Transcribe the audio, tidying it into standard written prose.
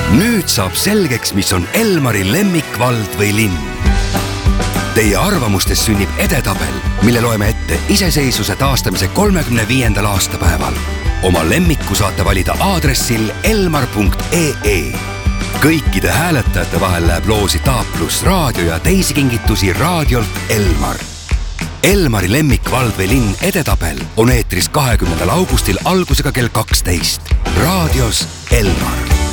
Nüüd saab selgeks, mis on Elmari lemmikvald või linn. Teie arvamustes sünnib edetabel, mille loeme ette iseseisvuse taastamise 35. aastapäeval. Oma lemmiku saate valida aadressil elmar.ee. Kõikide hääletajate vahel läheb loosi Taaplus raadio ja teisi kingitusi raadiolt Elmar. Elmari lemmikvald või linn edetabel on eetris 20. augustil algusega kell 12. Raadios Elmar.